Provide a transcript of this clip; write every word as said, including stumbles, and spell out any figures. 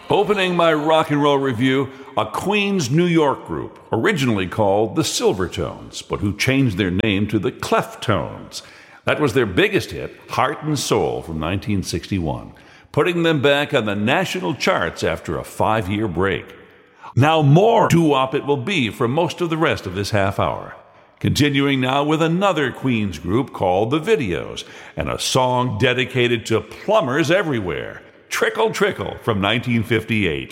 Opening my rock and roll review, a Queens, New York group, originally called the Silvertones, but who changed their name to the Cleftones. That was their biggest hit, Heart and Soul, from nineteen sixty-one, putting them back on the national charts after a five-year break. Now more doo-wop it will be for most of the rest of this half hour. Continuing now with another Queens group called The Videos, and a song dedicated to plumbers everywhere, Trickle Trickle, from nineteen fifty-eight.